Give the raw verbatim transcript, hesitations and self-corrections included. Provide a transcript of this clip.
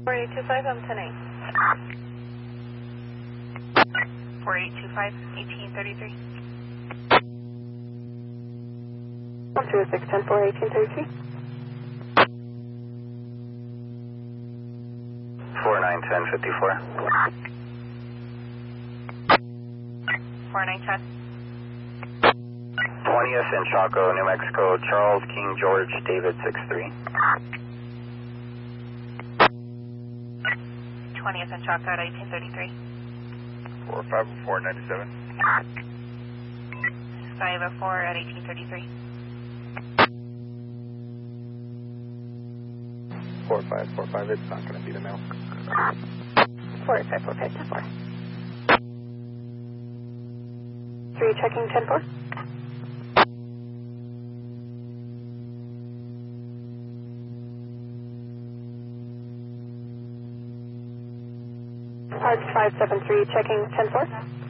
four eight two five, I'm ten eight. four eight two five, eighteen thirty-three. one two six one four, eighteen thirty-three. four nine ten fifty-four. four nine ten. twentieth in Chaco, New Mexico, Charles King George David six three. twentieth in Chaco at eighteen thirty-three. four five four ninety-seven. five oh four at eighteen thirty-three. four five four five, it's not going to be the mail. four eight five four five ten four. three checking ten four. Arch five seven three checking ten four.